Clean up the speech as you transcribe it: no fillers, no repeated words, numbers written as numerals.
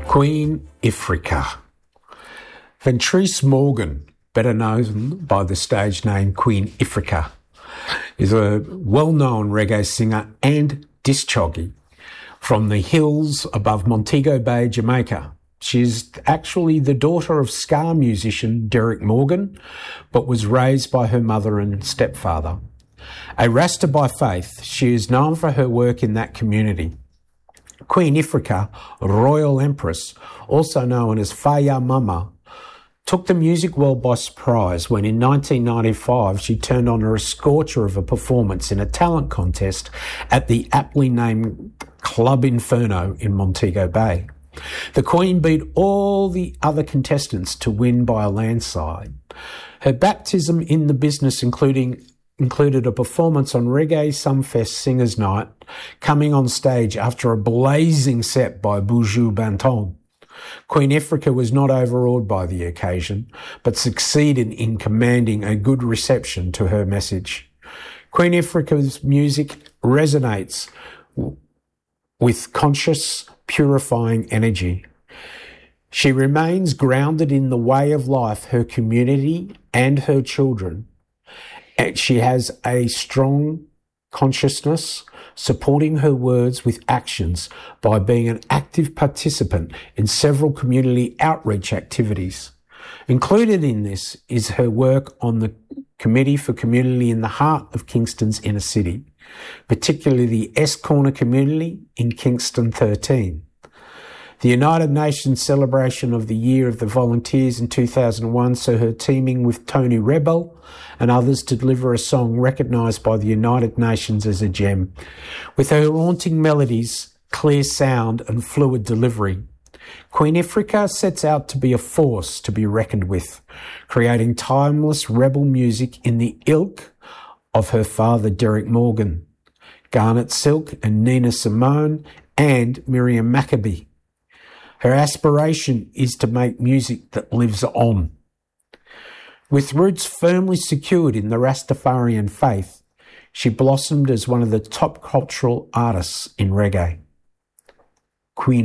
Queen Ifrika. Ventrice Morgan, better known by the stage name Queen Ifrika, is a well-known reggae singer and disc jockey from the hills above Montego Bay, Jamaica. She's actually the daughter of ska musician Derek Morgan, but was raised by her mother and stepfather. A Rasta by faith, she is known for her work in that community. Queen Ifrika, Royal Empress, also known as Faya Mama, took the music world by surprise when in 1995 she turned on a scorcher of a performance in a talent contest at the aptly named Club Inferno in Montego Bay. The Queen beat all the other contestants to win by a landslide. Her baptism in the business included a performance on Reggae Sumfest Singers Night, coming on stage after a blazing set by Buju Banton. Queen Ifrika was not overawed by the occasion, but succeeded in commanding a good reception to her message. Queen Ifrika's music resonates with conscious, purifying energy. She remains grounded in the way of life, her community and her children. And she has a strong consciousness, supporting her words with actions by being an active participant in several community outreach activities. Included in this is her work on the Committee for Community in the heart of Kingston's inner city, particularly the S Corner community in Kingston 13. The United Nations celebration of the Year of the Volunteers in 2001 saw her teaming with Tony Rebel and others to deliver a song recognised by the United Nations as a gem. With her haunting melodies, clear sound and fluid delivery, Queen Ifrika sets out to be a force to be reckoned with, creating timeless rebel music in the ilk of her father Derek Morgan, Garnet Silk and Nina Simone and Miriam Maccabee. Her aspiration is to make music that lives on. With roots firmly secured in the Rastafarian faith, she blossomed as one of the top cultural artists in reggae. Queen